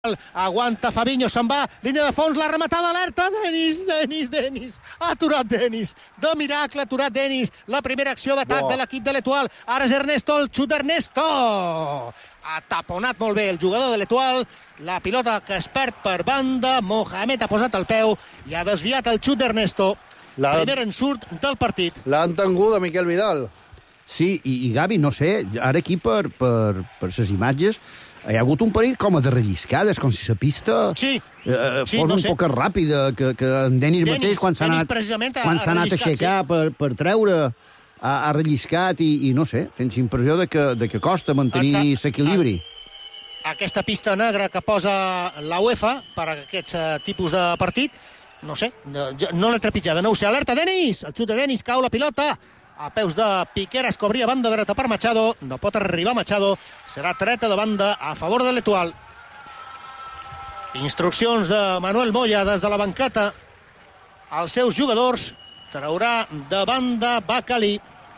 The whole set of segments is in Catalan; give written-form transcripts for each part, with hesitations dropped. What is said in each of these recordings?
Aguanta Fabinho, se'n va, línia de fons, la rematada, alerta, Denis, ha aturat Denis, de miracle ha aturat Denis, la primera acció d'atac de l'equip de l'Etoile, ara és Ernesto, el xut d'Ernesto, ha taponat molt bé el jugador de l'Etoile, la pilota que es perd per banda, Mohamed ha posat el peu i ha desviat el xut d'Ernesto, primer ensurt del partit. L'ha entenguda Miquel Vidal. Sí, i Gavi, no sé, ara aquí per les imatges hi ha hagut un parell com de relliscades, com si la pista fos un poc ràpida, que en Denis mateix, quan s'ha anat a aixecar per treure, ha relliscat i no sé, tens impressió de que costa mantenir l'equilibri. Aquesta pista negra que posa la UEFA per a aquests tipus de partit, no sé, no l'he trepitjada, no ho sé. Alerta, Denis! El xut de Denis, cau la pilota a peus de Piqueras, que obria banda dreta per Machado, no pot arribar Machado, serà treta de banda a favor de l'Etoile. Instruccions de Manuel Moya des de la banqueta als seus jugadors, traurà de banda Bacalí,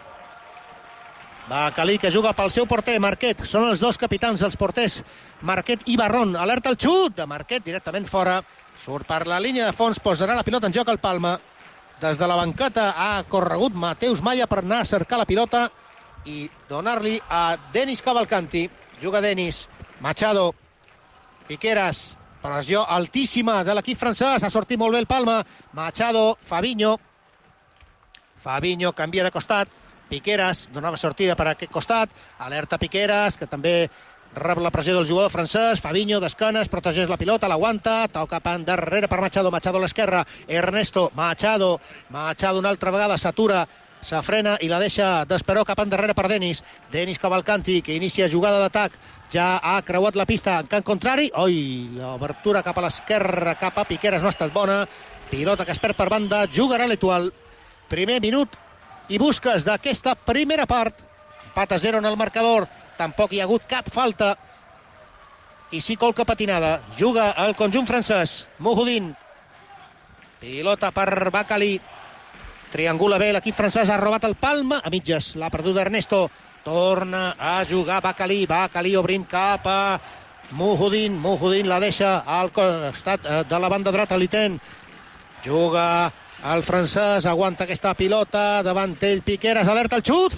que juga pel seu porter, Marquet, són els dos capitans, els porters, Marquet i Barron, alerta el xut de Marquet directament fora, surt per la línia de fons, posarà la pilota en joc al Palma. Des de la banqueta ha corregut Mateus Maya per anar a cercar la pilota i donar-li a Denis Cavalcanti. Juga Denis, Machado, Piqueras, pressió altíssima de l'equip francès, ha sortit molt bé el Palma, Machado, Fabinho canvia de costat, Piqueras donava sortida per aquest costat, alerta Piqueras, que també rep la pressió del jugador francès, Fabinho d'esquenes, protegeix la pilota, l'aguanta, toca darrere per Machado a l'esquerra, Ernesto, Machado una altra vegada s'atura, se frena i la deixa d'esperó cap endarrere per Denis Cavalcanti, que inicia jugada d'atac, ja ha creuat la pista en camp contrari, l'obertura cap a l'esquerra, cap a Piqueras no ha estat bona, pilota que es perd per banda, jugarà l'Etoile, primer minut i busques d'aquesta primera part, empat a 0 en el marcador, tampoc hi ha hagut cap falta i sí colca patinada, juga el conjunt francès, Mouhoudin, pilota per Bacalí, triangula bé l'equip francès, ha robat el Palma a mitges, l'ha perdut Ernesto, torna a jugar Bacalí obrint cap a Mouhoudin la deixa al costat de la banda dreta, l'intent, juga el francès, aguanta aquesta pilota, davant ell Piqueras, alerta el xut,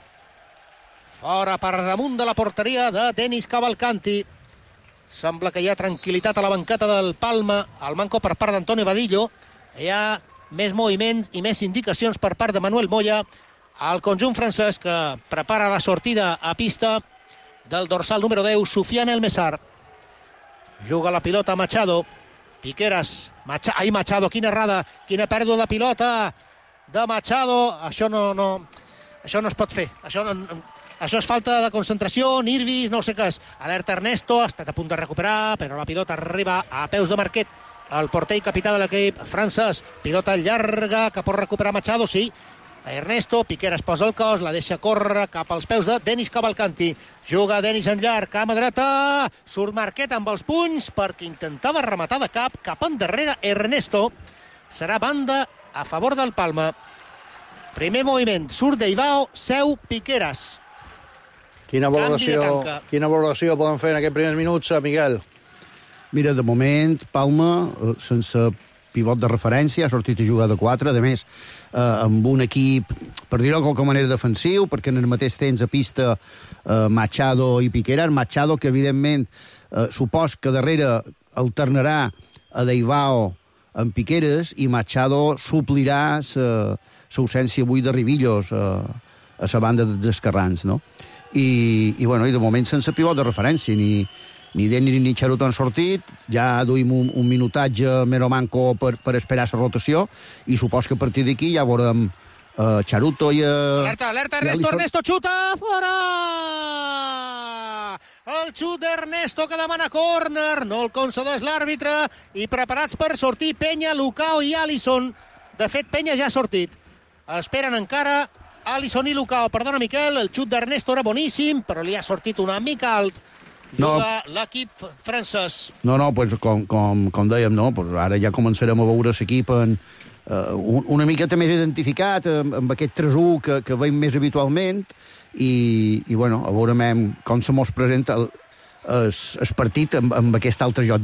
fora per damunt de la porteria de Denis Cavalcanti. Sembla que hi ha tranquil·litat a la banqueta del Palma, al manco per part d'Antonio Vadillo, hi ha més moviments i més indicacions per part de Manuel Moya al conjunt francès, que prepara la sortida a pista del dorsal número 10, Soufiane El Messar. Juga la pilota Machado, Piqueras, Machado, quina errada, quina pèrdua de pilota de Machado, això no es pot fer, això és falta de concentració, nervis, no sé què és. Alerta Ernesto, ha estat a punt de recuperar, però la pilota arriba a peus de Marquet, el porter i capità de l'equip francès. Pilota llarga que pot recuperar Machado, sí. Ernesto, Piqueras posa el cos, la deixa córrer cap als peus de Denis Cavalcanti. Juga Denis en llarg, cama dreta, surt Marquet amb els punys perquè intentava rematar de cap endarrere Ernesto. Serà banda a favor del Palma. Primer moviment, surt Deibao, seu Piqueras. Quina valoració poden fer en aquests primers minuts, Miguel? Mira, de moment, Palma, sense pivot de referència, ha sortit a jugar de 4, a més, amb un equip, per dir-ho de qualque manera, defensiu, perquè en el mateix temps a pista Machado i Piqueras. Machado, que evidentment supos que darrere alternarà a Deibao amb Piqueras, i Machado suplirà l'ausència avui de Ribillos a la banda dels esquerrans, no? I de moment sense pivot de referència, ni Denis ni Charuto han sortit, ja duim un minutatge mero manco per esperar la rotació, i supos que a partir d'aquí ja veurem Charuto i... Alerta, Ernesto xuta, fora! El xut d'Ernesto que demana córner, no el concedeix l'àrbitre, i preparats per sortir Peña, Lucao i Alisson. De fet, Peña ja ha sortit. Esperen encara Alisson i Lucao. Perdona, Miquel, el xut d'Ernesto era boníssim, però li ha sortit una mica alt. Juga l'equip francès. No, pues, com dèiem, no? Pues ara ja començarem a veure l'equip una miqueta més identificat amb aquest 3-1 que veiem més habitualment, i bueno, a veure com se mos presenta el partit amb aquest altre joc.